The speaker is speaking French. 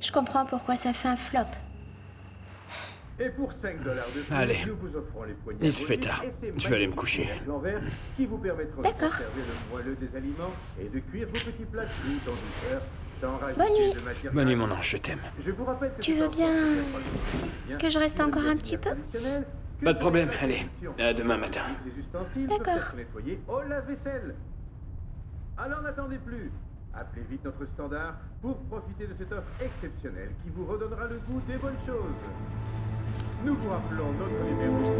Je comprends pourquoi ça fait un flop. Et pour 5 dollars de plus, Allez. nous vous offrons les poignées Il se fait amovibles tard. et ces Je vais aller me magnifiques coucher. couvercles en verre qui vous permettront de D'accord. conserver le moelleux des aliments et de cuire vos petits plats tout en douceur, sans rajouter Bonne nuit. de matière Bonne nuit, grasse. mon ange, je t'aime. Je vous rappelle que Tu c'est veux en bien bien que je reste sûr, encore le un petit peu? traditionnel, que Pas de problème, cette allez. tradition. À demain matin. Les ustensiles D'accord. peuvent être nettoyés au lave-vaisselle. Alors n'attendez plus. Appelez vite notre standard pour profiter de cette offre exceptionnelle qui vous redonnera le goût des bonnes choses. Nous vous rappelons notre numéro